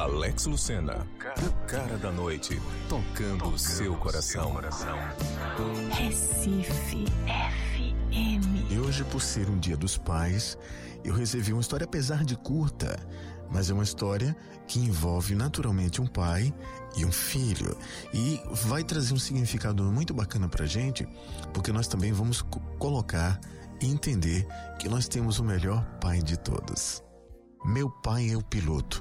Alex Lucena, o cara da noite, tocando o seu coração. Recife FM. E hoje, por ser um Dia dos Pais, eu reservei uma história, apesar de curta, mas é uma história que envolve naturalmente um pai e um filho, e vai trazer um significado muito bacana pra gente, porque nós também vamos colocar e entender que nós temos o melhor pai de todos. Meu pai é o piloto.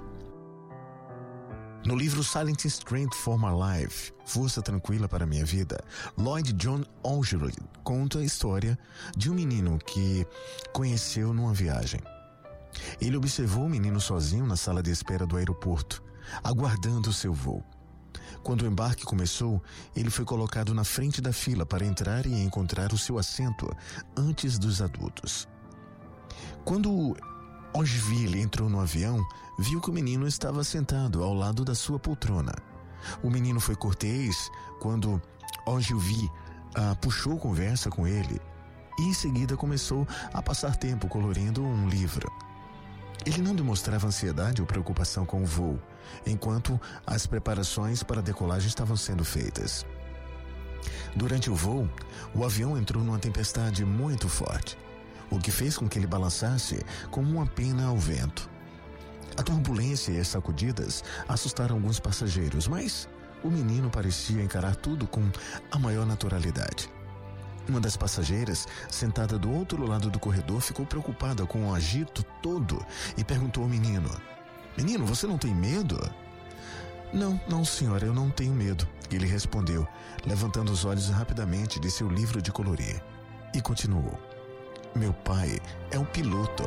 No livro Silent Strength for My Life, Força Tranquila para a Minha Vida, Lloyd John Algernon conta a história de um menino que conheceu numa viagem. Ele observou o menino sozinho na sala de espera do aeroporto, aguardando o seu voo. Quando o embarque começou, ele foi colocado na frente da fila para entrar e encontrar o seu assento antes dos adultos. Quando Ogilvy entrou no avião, viu que o menino estava sentado ao lado da sua poltrona. O menino foi cortês quando Ogilvy puxou conversa com ele e em seguida começou a passar tempo colorindo um livro. Ele não demonstrava ansiedade ou preocupação com o voo, enquanto as preparações para a decolagem estavam sendo feitas. Durante o voo, o avião entrou numa tempestade muito forte, o que fez com que ele balançasse como uma pena ao vento. A turbulência e as sacudidas assustaram alguns passageiros, mas o menino parecia encarar tudo com a maior naturalidade. Uma das passageiras, sentada do outro lado do corredor, ficou preocupada com o agito todo e perguntou ao menino: "Menino, você não tem medo?" Não, senhora, eu não tenho medo," ele respondeu, levantando os olhos rapidamente de seu livro de colorir. E continuou: "Meu pai é um piloto."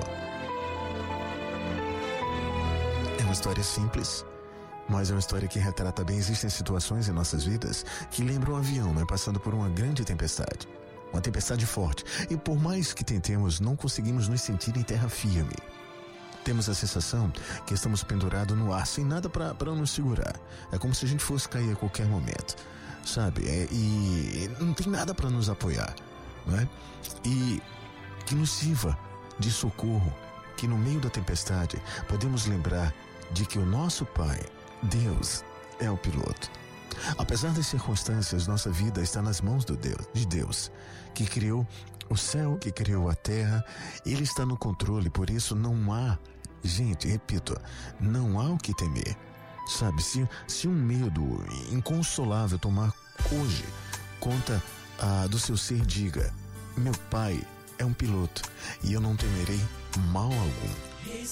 É uma história simples, mas é uma história que retrata bem. Existem situações em nossas vidas que lembram um avião, né, passando por uma grande tempestade. Uma tempestade forte. E por mais que tentemos, não conseguimos nos sentir em terra firme. Temos a sensação que estamos pendurados no ar, sem nada para nos segurar. É como se a gente fosse cair a qualquer momento, sabe? E não tem nada para nos apoiar, não é? E que nos sirva de socorro, que no meio da tempestade podemos lembrar de que o nosso Pai, Deus, é o piloto. Apesar das circunstâncias, nossa vida está nas mãos de Deus, que criou o céu, que criou a terra. Ele está no controle, por isso não há, gente, repito, não há o que temer. Sabe, se um medo inconsolável tomar hoje conta do seu ser, diga: meu pai é um piloto e eu não temerei mal algum.